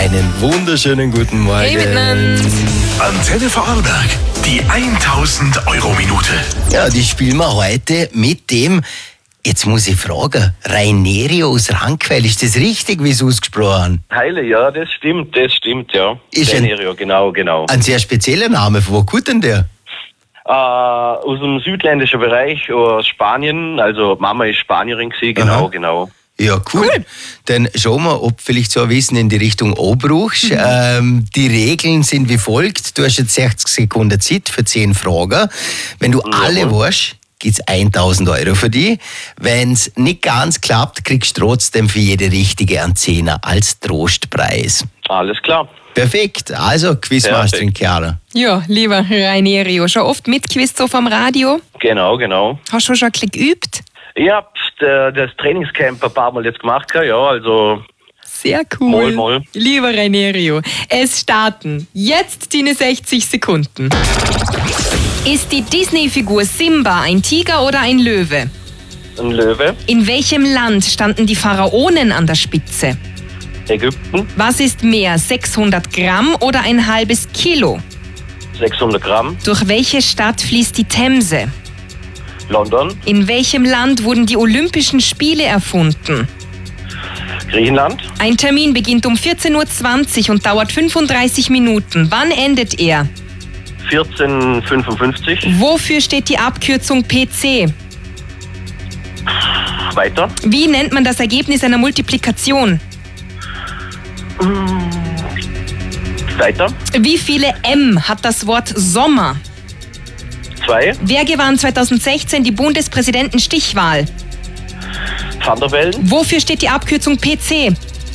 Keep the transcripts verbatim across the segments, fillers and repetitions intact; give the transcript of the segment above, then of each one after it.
einen wunderschönen guten Morgen. Hey miteinander. Antenne Vorarlberg, die tausend Euro Minute. Ja, die spielen wir heute mit dem, jetzt muss ich fragen, Rainerio aus Rankwell. Ist das richtig, wie Sie ausgesprochen haben? Heile, ja, das stimmt, das stimmt, ja. Ist ein- Rainerio, genau, genau. Ein sehr spezieller Name. Von wo kommt denn der? Äh, aus dem südländischen Bereich, aus Spanien, also Mama ist Spanierin gewesen, genau, Aha. genau. Ja, cool. Dann schauen wir, ob vielleicht so ein Wissen in die Richtung anbruchst. Ähm, die Regeln sind wie folgt. Du hast jetzt sechzig Sekunden Zeit für zehn Fragen. Wenn du alle weißt, gibt's tausend Euro für dich. Wenn's nicht ganz klappt, kriegst du trotzdem für jede richtige einen Zehner als Trostpreis. Alles klar. Perfekt. Also, Quizmasterin Chiara. Ja, lieber Rainerio, schon oft mitgequizt so vom Radio? Genau, genau. Hast du schon ein bisschen geübt? Ich hab äh, das Trainingscamp ein paar Mal jetzt gemacht, ja, also Sehr cool. Moll, moll. Lieber Rainerio, es starten jetzt deine sechzig Sekunden. Ist die Disney-Figur Simba ein Tiger oder ein Löwe? ein Löwe, In welchem Land standen die Pharaonen an der Spitze? Ägypten, Was ist mehr, sechshundert Gramm oder ein halbes Kilo? sechshundert Gramm, Durch welche Stadt fließt die Themse? London, In welchem Land wurden die Olympischen Spiele erfunden? Griechenland, Ein Termin beginnt um vierzehn Uhr zwanzig und dauert fünfunddreißig Minuten. Wann endet er? vierzehn fünfundfünfzig, Wofür steht die Abkürzung P C? weiter, Wie nennt man das Ergebnis einer Multiplikation? weiter, Wie viele M hat das Wort Sommer? zwei, Wer gewann zweitausendsechzehn die Bundespräsidentenstichwahl? Van der Bellen, Wofür steht die Abkürzung P C?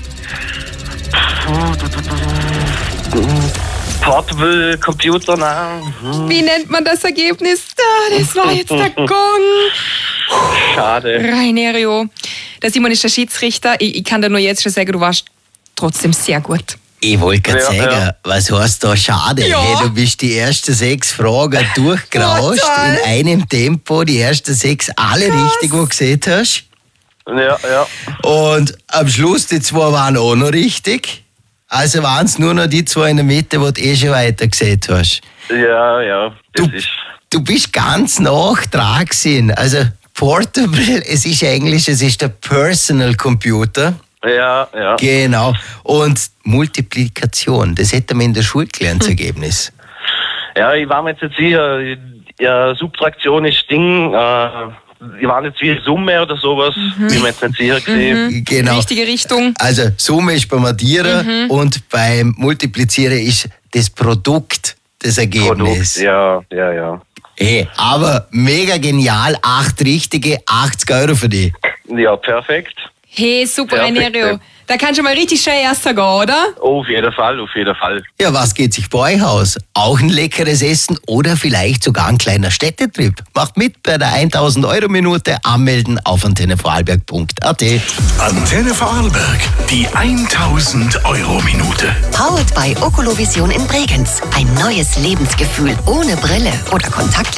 Portable Computer, na, hm, Wie nennt man das Ergebnis? Ah, das war jetzt der Gong. schade. Rainerio, der Simon ist der Schiedsrichter. Ich, ich kann dir nur jetzt schon sagen, du warst trotzdem sehr gut. Ich wollte gerade Ja, sagen, ja. was heißt da schade? Ja. Hey, du bist die ersten sechs Fragen durchgerauscht Total. in einem Tempo, die ersten sechs alle Krass. richtig, wo du gesehen hast. Ja, ja, Und am Schluss die zwei waren auch noch richtig. Also waren es nur noch die zwei in der Mitte, wo du eh schon weiter gesehen hast. ja, ja, das Du, ist, du bist ganz nah dran gewesen. Also Portable, es ist Englisch, es ist der Personal Computer. ja, ja. Genau. Und Multiplikation, das hätte man in der Schule gelernt, das Ergebnis. Ja, ich war mir jetzt nicht sicher, ja, Subtraktion ist Ding, äh, ich war jetzt wie Summe oder sowas, bin mir jetzt nicht sicher gesehen. Genau. Richtige Richtung. Also Summe ist beim Addieren und beim Multiplizieren ist das Produkt das Ergebnis. Produkt, ja, ja, ja. Hey, aber mega genial, acht richtige, achtzig Euro für dich. Ja, perfekt. Hey, super, Perfekt, Rainerio. ja. Da kannst du mal richtig schön erster gehen, oder? Auf jeden Fall, auf jeden Fall. Ja, was geht sich bei euch aus? Auch ein leckeres Essen oder vielleicht sogar ein kleiner Städtetrip? Macht mit bei der tausend Euro Minute, anmelden auf antenne vorarlberg punkt a t. Antenne Vorarlberg, die tausend Euro Minute. Powered by Oculovision in Bregenz. Ein neues Lebensgefühl ohne Brille oder Kontakt.